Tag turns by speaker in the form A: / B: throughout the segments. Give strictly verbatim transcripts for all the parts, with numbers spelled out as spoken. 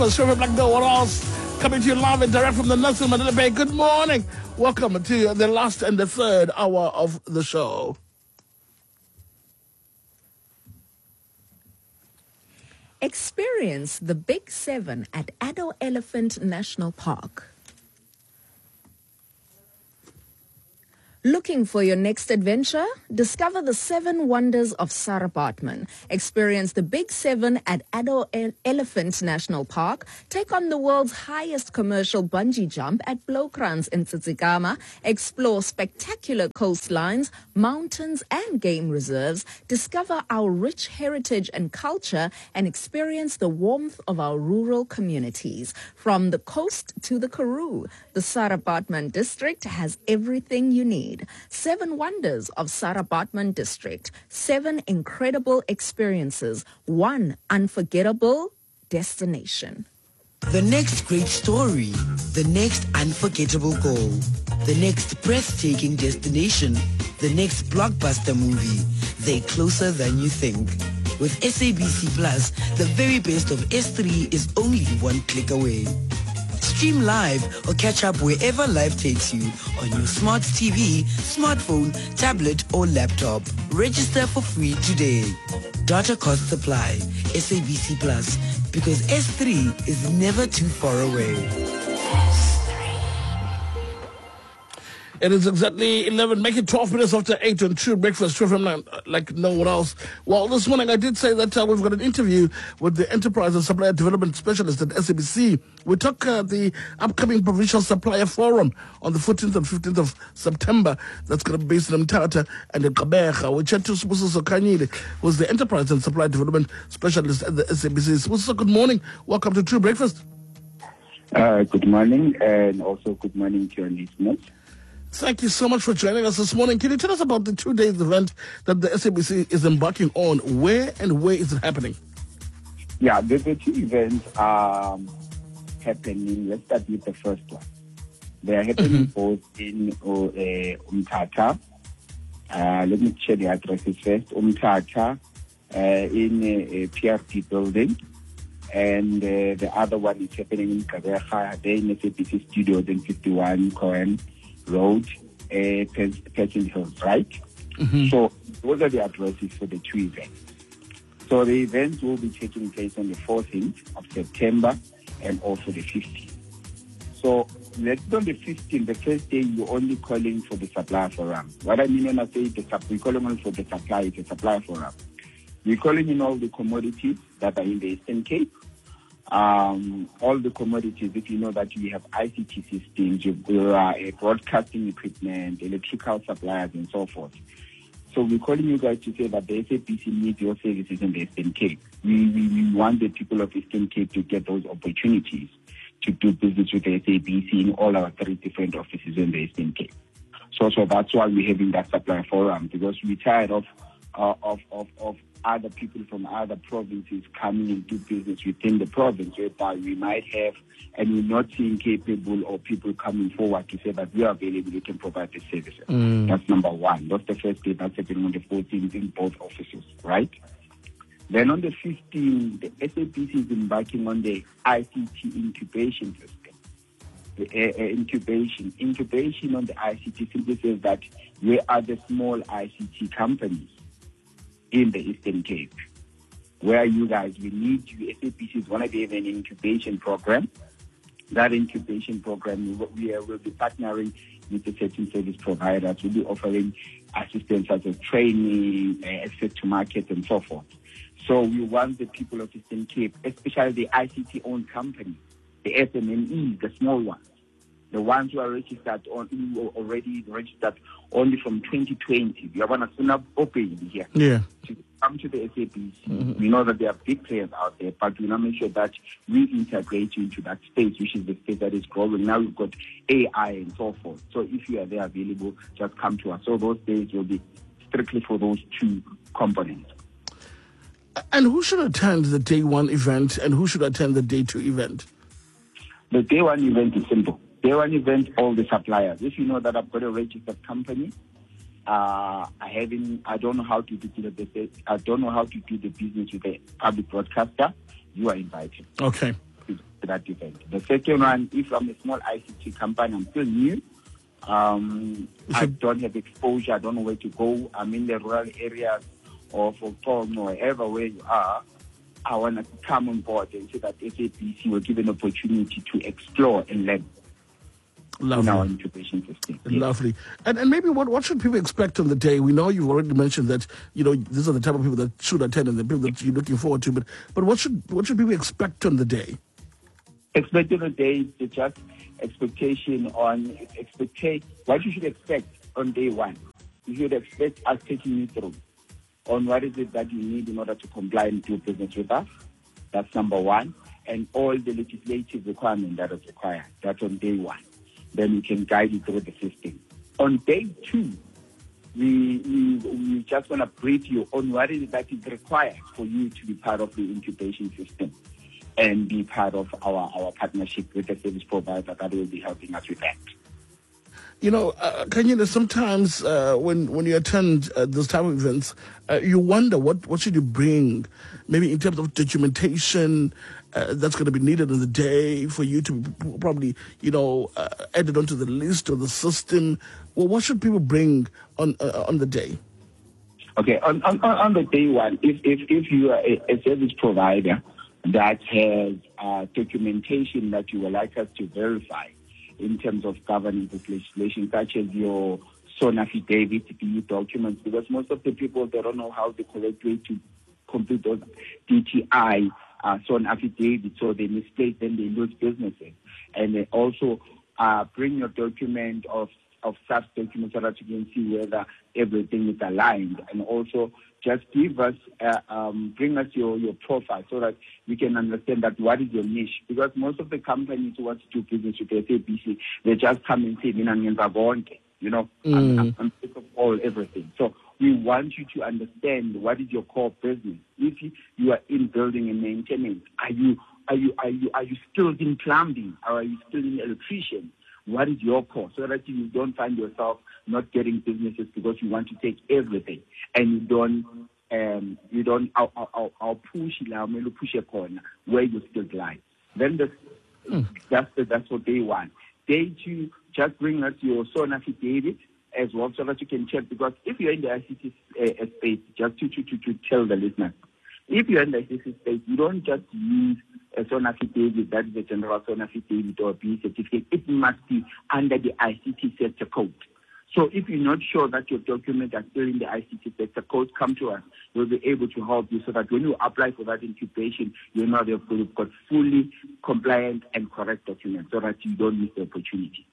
A: Trevor Black, no one else, coming to you live and direct from the Nelson Mandela Bay. Good morning. Welcome to the last and the third hour of the show.
B: Experience the Big Seven at Addo Elephant National Park. Looking for your next adventure? Discover the seven wonders of Sarabhatman. Experience the Big Seven at Addo Ele- Elephant National Park. Take on the world's highest commercial bungee jump at Blowkrans in Tsitsikamma. Explore spectacular coastlines, mountains and game reserves. Discover our rich heritage and culture and experience the warmth of our rural communities. From the coast to the Karoo, the Sarabhatman district has everything you need. Seven wonders of Sarabhatman district. Seven incredible experiences. One unforgettable destination.
C: The next great story. The next unforgettable goal. The next breathtaking destination. The next blockbuster movie. They're closer than you think. With S A B C Plus, the very best of S three is only one click away. Stream live or catch up wherever life takes you on your smart T V, smartphone, tablet or laptop. Register for free today. Data costs apply. S A B C Plus, because S three is never too far away.
A: It is exactly eleven, make it twelve minutes after eight on True Breakfast, True from like, like no one else. Well, this morning I did say that uh, we've got an interview with the Enterprise and Supplier Development Specialist at S A B C. We took uh, the upcoming Provincial Supplier Forum on the fourteenth and fifteenth of September. That's going to be based in Mthatha and in Gqeberha. We chat to Sibusiso Khanyile, who's the Enterprise and Supplier Development Specialist at the S A B C. Sibusiso, good morning. Welcome to True Breakfast.
D: Uh, good morning, and also good morning to your listeners.
A: Thank you so much for joining us this morning. Can you tell us about the two days event that the S A B C is embarking on? Where and where is it happening?
D: Yeah, the, the two events are happening. Let's start with the first one. They are happening mm-hmm. both in uh, Mthatha. Uh, let me check the addresses first. Mthatha uh, in a, a P R P building. And uh, the other one is happening in Gqeberha. They're in S A B C Studios in fifty-one Cohen Road, uh, Patching Hills, right? Mm-hmm. So those are the addresses for the two events. So the events will be taking place on the fourteenth of September and also the fifteenth. So let's on the fifteenth, the first day you're only calling for the supplier forum. What I mean when I say the we're calling on for the supply, it's a supplier forum. We're calling in all the commodities that are in the Eastern Cape. Um, all the commodities, if you know that we have I C T systems, you uh, broadcasting equipment, electrical suppliers, and so forth. So we're calling you guys to say that the S A B C needs your services in the Eastern Cape. We, we, we want the people of Eastern Cape to get those opportunities to do business with the S A B C in all our three different offices in the Eastern Cape. So, so that's why we're having that supplier forum, because we're tired of uh, of, of, of other people from other provinces coming and do business within the province, whereby we might have, and we're not seeing capable or people coming forward to say that we are available, we can provide the services. Mm. That's number one. That's the first day. That's happening on the fourteenth in both offices, right? Then on the fifteenth, the S A B C is embarking on the I C T incubation system. The uh, uh, incubation. Incubation on the I C T simply says that we are the small I C T companies in the Eastern Cape, where you guys, we need you, S A B C is going to be having an incubation program. That incubation program, we will be partnering with the certain service providers. We'll be offering assistance such as training, uh, access to market, and so forth. So we want the people of Eastern Cape, especially the I C T-owned companies, the S M E Es, the small ones, the ones who are registered on, who are already registered only from twenty twenty. We are going to open here.
A: Yeah.
D: To come to the S A B C. Mm-hmm. We know that there are big players out there, but we want to make sure that we integrate you into that space, which is the space that is growing. Now we've got A I and so forth. So if you are there available, just come to us. So those days will be strictly for those two components.
A: And who should attend the day one event and who should attend the day two event?
D: The day one event is simple. Day one event, all the suppliers. If you know that I've got a registered company, uh, I haven't, I don't know how to do the business. I don't know how to do the business with a public broadcaster. You are invited.
A: Okay.
D: that event. The second one, if I'm a small I C T company, I'm still new. Um, I don't have exposure. I don't know where to go. I'm in the rural areas of Tom or wherever where you are. I want to come on board and say that S A B C will give an opportunity to explore and learn.
A: Lovely.
D: In our incubation system.
A: Lovely. Yes. And and maybe what, what should people expect on the day? We know you've already mentioned that, you know, these are the type of people that should attend and the people that you're looking forward to. But but what should what should people expect on the day?
D: Expect on the day is just expectation on expectate what you should expect on day one. You should expect us taking you through on what is it that you need in order to comply and do business with us. That's number one. And all the legislative requirement that is required. That's on day one. Then we can guide you through the system. On day two, we, we, we just want to brief you on what is it that is required for you to be part of the incubation system and be part of our, our partnership with the service provider that will be helping us with that.
A: You know, uh, Kanyile, sometimes uh, when when you attend uh, those type of events, uh, you wonder what, what should you bring, maybe in terms of documentation uh, that's going to be needed on the day for you to be probably, you know, uh, added onto the list or the system. Well, what should people bring on uh, on the day?
D: Okay, on, on, on the day one, if, if, if you are a, a service provider that has uh, documentation that you would like us to verify, in terms of governing this legislation, such as your S O N affidavit, the documents, because most of the people, they don't know how the correct way to complete those D T I uh, S O N affidavits, so they mistake, then they lose businesses. And they also uh, bring your document of, of such documents so that you can see whether everything is aligned, and also just give us, uh, um, bring us your, your profile so that we can understand that what is your niche. Because most of the companies who want to do business with S A B C, they just come and say, you know, mm. I'm, I'm sick of all everything. So we want you to understand what is your core business. If you, you are in building and maintenance, are you, are you, are you, are you skilled in plumbing, or are you skilled in electrician? What is your core, so that you don't find yourself not getting businesses because you want to take everything and you don't um, you don't I'll, I'll, I'll push push a corner where you still lie. Then the, mm. that's the, that's what day one. Day two, just bring us your S O N affidavit as well, so that you can check. Because if you're in the I C T uh, space, just to, to to to tell the listeners, if you're in the I C T space, you don't just use a S O N affidavit, that is a general S O N affidavit or a B certificate. It must be under the I C T sector code. So if you're not sure that your documents are still in the I C T sector code, come to us. We'll be able to help you so that when you apply for that incubation, you know they've got fully compliant and correct documents so that you don't miss the opportunity.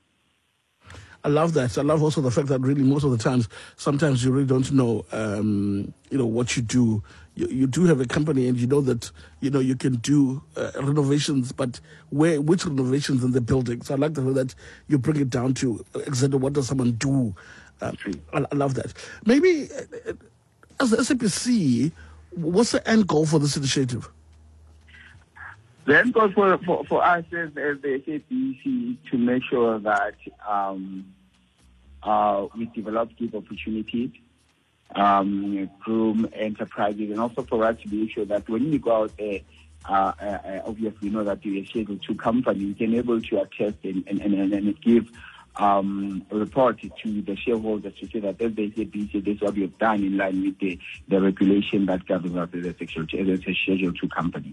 A: I love that. I love also the fact that really most of the times, sometimes you really don't know, um, you know, what you do. You, you do have a company and you know that, you know, you can do uh, renovations, but where, which renovations in the building? So I like the way that you bring it down to exactly what does someone do. Um, I, I love that. Maybe uh, as the S A B C, what's the end goal for this initiative?
D: The end goal for, for, for us as, as the S A B C to make sure that um, uh, we develop good opportunities, um, groom enterprises, and also for us to be sure that when you go out there, uh, uh, obviously you know that you're a Schedule two company, you can able to attest and, and, and, and give um, a report to the shareholders to say that as the S A B C, this is what we have done in line with the, the regulation that governs us as a Schedule two company.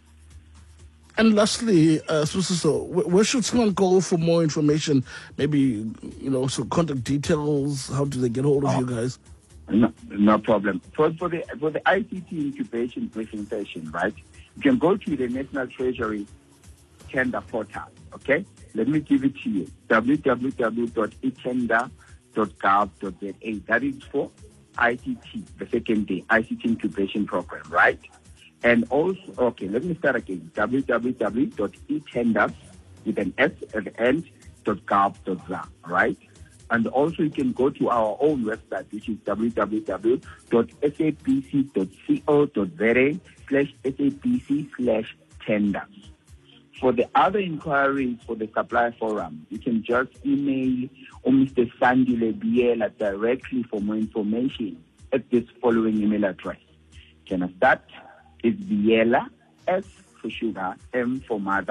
A: And lastly, uh, so where should someone go for more information? Maybe, you know, some contact details. How do they get hold of oh, you guys?
D: No, no problem. For, for the for the I C T incubation briefing session, right? You can go to the National Treasury tender portal. Okay, let me give it to you: w w w dot e tender dot gov dot z a. That is for I C T, the second day I C T incubation program, right? And also, okay, let me start again. w w w dot e tender with an S at the end, .gov dot za, right? And also you can go to our own website, which is w w w dot s a b c dot co dot z a slash S A B C slash tenders. For the other inquiries for the Supplier Forum, you can just email Mister Sandile Biela directly for more information at this following email address. Can I start? It's Biela, S for sugar, M for mother,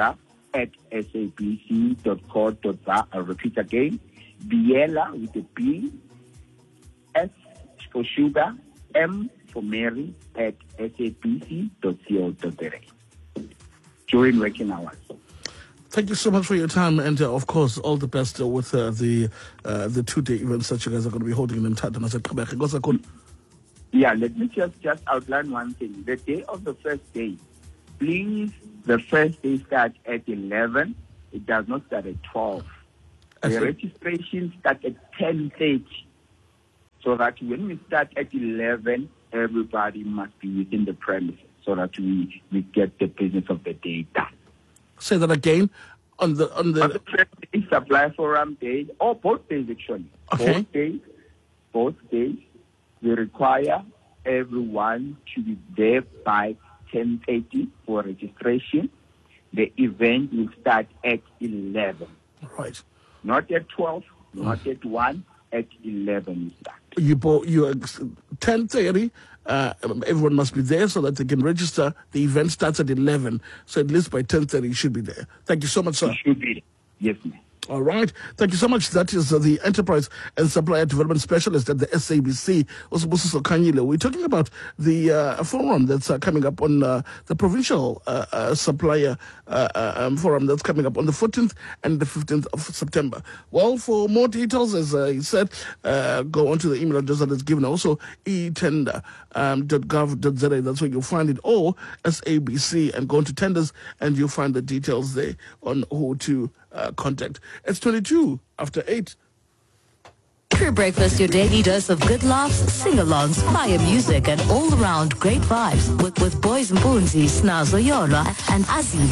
D: at sabc.co.za. I'll repeat again. Biela with a B, S for sugar, M for Mary at sabc.co.za during working hours.
A: Thank you so much for your time, and uh, of course, all the best uh, with uh, the uh, the two-day events that you guys are going to be holding in Mthatha.
D: Yeah, let me just, just outline one thing. The day of the first day, please, the first day starts at eleven. It does not start at twelve. The registration starts at ten thirty. So that when we start at eleven, everybody must be within the premises so that we, we get the business of the day done.
A: Say that again. On the on the,
D: on the first day, supply forum day, or both days actually.
A: Okay.
D: Both days, both days, we require everyone to be there by ten thirty for registration. The event will start at eleven.
A: Right.
D: Not at twelve, not at one, at eleven you start.
A: You bo- you ten thirty. Uh, everyone must be there so that they can register. The event starts at eleven, so at least by ten thirty you should be there. Thank you so much, sir.
D: You should be there. Yes, ma'am.
A: All right. Thank you so much. That is uh, the Enterprise and Supplier Development Specialist at the S A B C. We're talking about the uh, forum that's uh, coming up on uh, the Provincial uh, uh, Supplier uh, uh, um, Forum that's coming up on the fourteenth and the fifteenth of September. Well, for more details, as uh, he said, uh, go onto the email address that is given. Also, e tender dot gov dot za. That's where you'll find it. Or S A B C and go into tenders and you'll find the details there on who to Uh, contact. It's twenty-two after eight.
E: True Breakfast, your daily dose of good laughs, sing-alongs, fire music, and all-around great vibes with, with Boys and Boonsies, Snazo Yola, and Azzy.